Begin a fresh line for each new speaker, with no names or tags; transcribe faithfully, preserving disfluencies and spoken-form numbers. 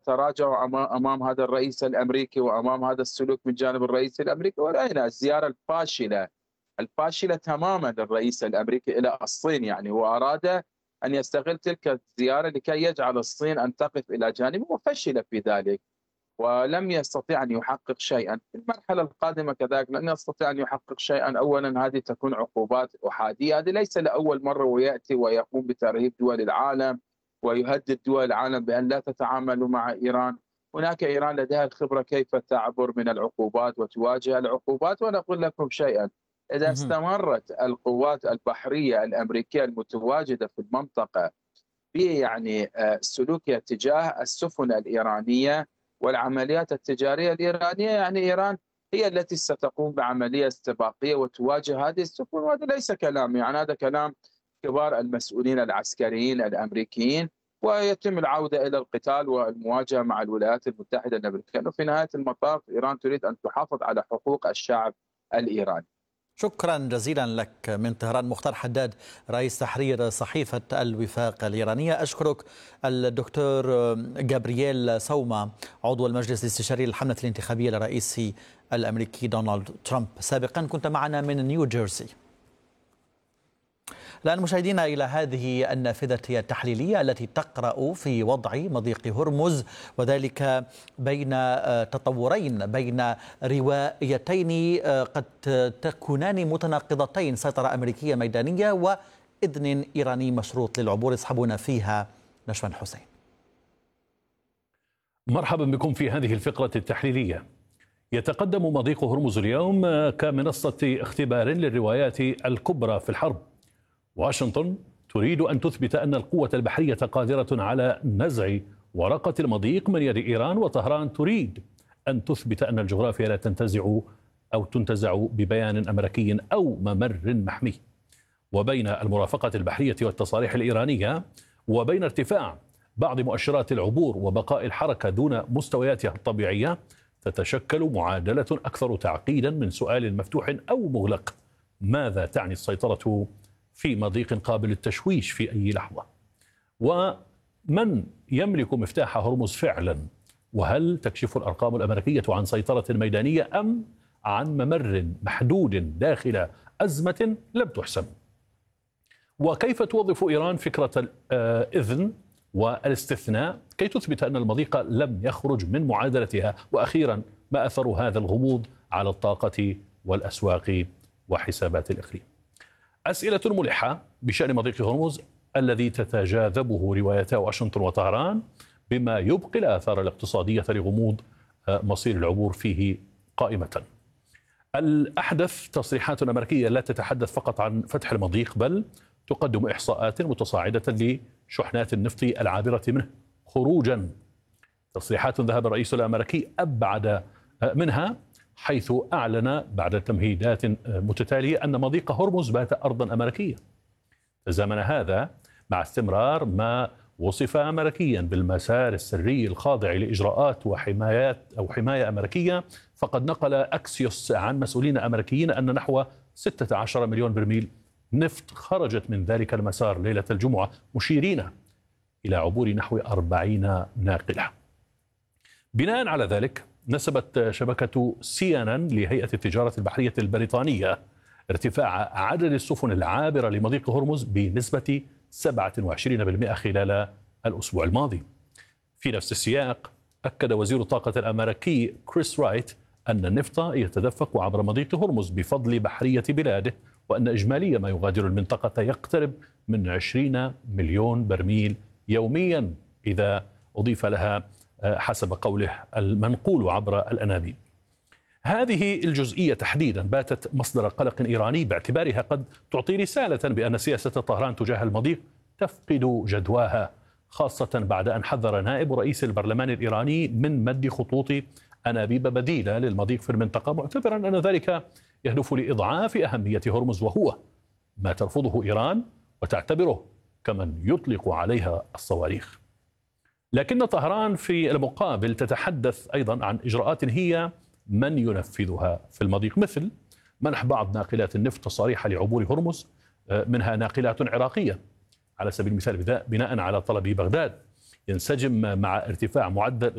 تراجعوا أمام هذا الرئيس الأمريكي وأمام هذا السلوك من جانب الرئيس الأمريكي، ورأينا الزيارة الفاشلة الفاشلة تماما للرئيس الأمريكي إلى الصين. يعني هو أراد أن يستغل تلك الزيارة لكي يجعل الصين أن تقف إلى جانبه، وفشل في ذلك ولم يستطيع أن يحقق شيئا. في المرحلة القادمة كذلك لن يستطيع أن يحقق شيئا. أولا هذه تكون عقوبات أحادية، هذه ليس لأول مرة ويأتي ويقوم بترهيب دول العالم ويهدد دول العالم بأن لا تتعاملوا مع إيران. هناك إيران لديها الخبرة كيف تعبر من العقوبات وتواجه العقوبات. ونقول لكم شيئا، إذا
مهم.
استمرت القوات البحرية الأمريكية المتواجدة في المنطقة يعني سلوكها تجاه السفن الإيرانية والعمليات التجارية الإيرانية، يعني إيران هي التي ستقوم بعملية استباقية وتواجه هذه السفن. وهذا ليس كلام، يعني هذا كلام كبار المسؤولين العسكريين الأمريكيين، ويتم العودة إلى القتال والمواجهة مع الولايات المتحدة الأمريكية. وفي نهاية المطاف إيران تريد أن تحافظ على حقوق الشعب الإيراني.
شكرا جزيلا لك من طهران مختار حداد، رئيس تحرير صحيفة الوفاق الإيرانية. أشكرك الدكتور جابرييل سوما، عضو المجلس الاستشاري للحملة الانتخابية للرئيس الأمريكي دونالد ترامب. سابقا كنت معنا من نيوجيرسي. الآن مشاهدينا إلى هذه النافذة التحليلية التي تقرأ في وضع مضيق هرمز، وذلك بين تطورين، بين روايتين قد تكونان متناقضتين: سيطرة أمريكية ميدانية وإذن إيراني مشروط للعبور. يصحبنا فيها نشوان حسين.
مرحبا بكم في هذه الفقرة التحليلية. يتقدم مضيق هرمز اليوم كمنصة اختبار للروايات الكبرى في الحرب. واشنطن تريد أن تثبت أن القوة البحرية قادرة على نزع ورقة المضيق من يد إيران، وطهران تريد أن تثبت أن الجغرافيا لا تنتزع أو تنتزع ببيان أمريكي أو ممر محمي. وبين المرافقة البحرية والتصاريح الإيرانية وبين ارتفاع بعض مؤشرات العبور وبقاء الحركة دون مستوياتها الطبيعية، تتشكل معادلة أكثر تعقيدا من سؤال مفتوح أو مغلق: ماذا تعني السيطرة في مضيق قابل للتشويش في أي لحظة؟ ومن يملك مفتاح هرمز فعلا؟ وهل تكشف الأرقام الأمريكية عن سيطرة ميدانية أم عن ممر محدود داخل أزمة لم تحسم؟ وكيف توظف إيران فكرة الإذن والاستثناء كي تثبت أن المضيق لم يخرج من معادلتها؟ وأخيرا، ما أثر هذا الغموض على الطاقة والأسواق وحسابات الإقليم؟ أسئلة ملحة بشأن مضيق هرمز الذي تتجاذبه روايتا واشنطن وطهران، بما يبقي الآثار الاقتصادية لغموض مصير العبور فيه قائمة. الأحدث تصريحات أمريكية لا تتحدث فقط عن فتح المضيق، بل تقدم إحصاءات متصاعدة لشحنات النفط العابرة منه خروجا. تصريحات ذهب الرئيس الأمريكي أبعد منها، حيث أعلن بعد تمهيدات متتالية أن مضيق هرمز بات أرضا أمريكية. تزامن هذا مع استمرار ما وصف أمريكيا بالمسار السري الخاضع لإجراءات وحمايات أو حماية أمريكية. فقد نقل أكسيوس عن مسؤولين أمريكيين أن نحو ستة عشر مليون برميل نفط خرجت من ذلك المسار ليلة الجمعة، مشيرين إلى عبور نحو أربعين ناقلة. بناء على ذلك، نسبت شبكة سي إن إن لهيئة التجارة البحرية البريطانية ارتفاع عدد السفن العابرة لمضيق هرمز بنسبة سبعة وعشرين بالمئة خلال الأسبوع الماضي. في نفس السياق، أكد وزير الطاقة الأمريكي كريس رايت أن النفط يتدفق عبر مضيق هرمز بفضل بحرية بلاده، وأن إجمالي ما يغادر المنطقة يقترب من عشرين مليون برميل يوميا، إذا أضيف لها حسب قوله المنقول عبر الأنابيب. هذه الجزئية تحديدا باتت مصدر قلق إيراني، باعتبارها قد تعطي رسالة بأن سياسة طهران تجاه المضيق تفقد جدواها، خاصة بعد أن حذر نائب رئيس البرلمان الإيراني من مد خطوط أنابيب بديلة للمضيق في المنطقة، معتبرا أن ذلك يهدف لإضعاف أهمية هرمز، وهو ما ترفضه إيران وتعتبره كمن يطلق عليها الصواريخ. لكن طهران في المقابل تتحدث أيضا عن إجراءات هي من ينفذها في المضيق، مثل منح بعض ناقلات النفط تصاريح لعبور هرمز، منها ناقلات عراقية على سبيل المثال بناء على طلب بغداد، ينسجم مع ارتفاع معدل